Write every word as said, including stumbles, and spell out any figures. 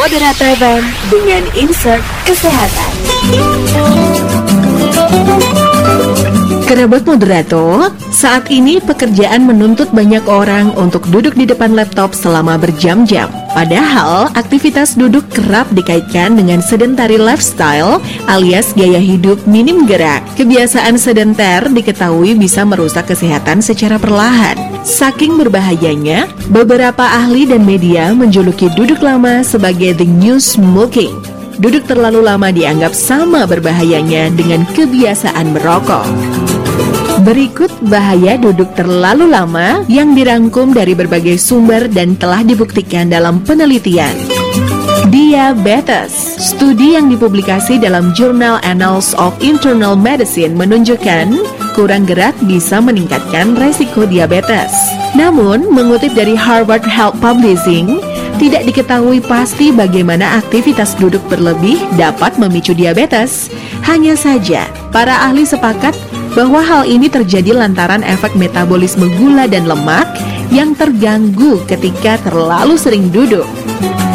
Moderator F M dengan insert kesehatan. Kerabat moderator, saat ini pekerjaan menuntut banyak orang untuk duduk di depan laptop selama berjam-jam. Padahal aktivitas duduk kerap dikaitkan dengan sedentary lifestyle alias gaya hidup minim gerak. Kebiasaan sedenter diketahui bisa merusak kesehatan secara perlahan. Saking berbahayanya, beberapa ahli dan media menjuluki duduk lama sebagai the new smoking. Duduk terlalu lama dianggap sama berbahayanya dengan kebiasaan merokok. Berikut bahaya duduk terlalu lama yang dirangkum dari berbagai sumber dan telah dibuktikan dalam penelitian. Diabetes. Studi yang dipublikasi dalam jurnal Annals of Internal Medicine menunjukkan kurang gerak bisa meningkatkan resiko diabetes. Namun, mengutip dari Harvard Health Publishing, tidak diketahui pasti bagaimana aktivitas duduk berlebih dapat memicu diabetes. Hanya saja, para ahli sepakat bahwa hal ini terjadi lantaran efek metabolisme gula dan lemak yang terganggu ketika terlalu sering duduk.